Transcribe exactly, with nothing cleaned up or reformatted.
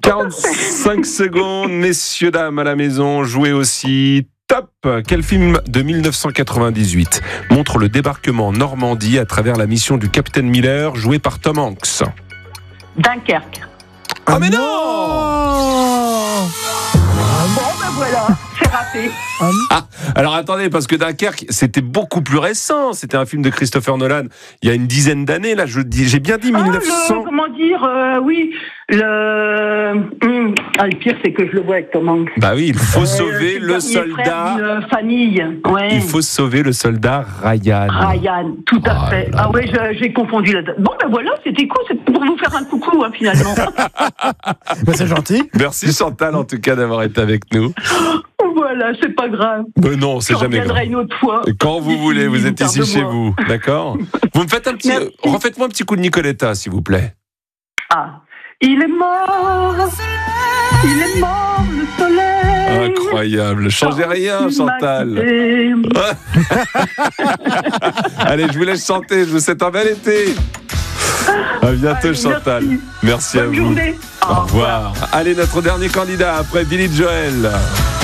quarante-cinq secondes, messieurs, dames à la maison, jouez aussi. Top. Quel film de dix-neuf cent quatre-vingt-dix-huit montre le débarquement en Normandie à travers la mission du capitaine Miller, joué par Tom Hanks? Dunkerque. Ah, mais non. Bon, ben voilà, c'est raté. Ah, alors attendez, parce que Dunkerque, c'était beaucoup plus récent. C'était un film de Christopher Nolan il y a une dizaine d'années. Là, je dis, j'ai bien dit Ah, mille neuf cents. le, comment dire, euh, oui, le... Hum, ah, le pire, c'est que je le vois avec Tom Hanks. Bah oui, il faut Euh, sauver c'est le dernier soldat. frère d'une famille, ouais. Il faut sauver le soldat Ryan. Ryan, tout à Oh fait. là Ah ouais, je- j'ai confondu la date. Bon, ben voilà, c'était cool, c'est pour vous faire un coucou, hein, finalement. Bah, c'est gentil. Merci Chantal, en tout cas, d'avoir été avec nous. Voilà, c'est pas grave. Mais non, c'est Je jamais grave. reviendrai une autre fois. Quand vous voulez, vous êtes ici chez vous, d'accord? Vous me faites un petit, Merci. refaites-moi un petit coup de Nicoletta, s'il vous plaît. Ah, il est mort, il est mort, le soleil. Incroyable, changez rien, Il m'a Chantal. quitté. Allez, je vous laisse chanter, je vous souhaite un bel été. À bientôt, Allez, Chantal. merci. Merci à Bonne vous. journée. Au revoir. Allez, notre dernier candidat après Billy Joel.